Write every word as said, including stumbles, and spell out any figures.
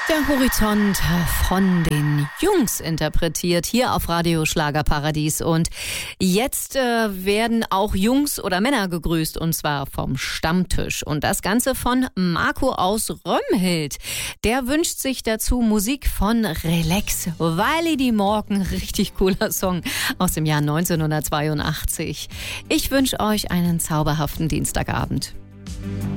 Der Horizont von den Jungs interpretiert hier auf Radio Schlagerparadies. Und jetzt äh, werden auch Jungs oder Männer gegrüßt, und zwar vom Stammtisch. Und das Ganze von Marco aus Römhild. Der wünscht sich dazu Musik von Relax, Weil die Morgen, richtig cooler Song aus dem Jahr neunzehnhundertzweiundachtzig. Ich wünsche euch einen zauberhaften Dienstagabend.